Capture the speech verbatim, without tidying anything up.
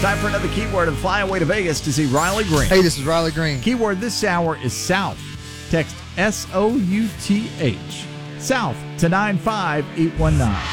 Time for another keyword and fly away to Vegas to see Riley Green. Hey, this is Riley Green. Keyword this hour is South. Text S O U T H. South to nine five eight one nine.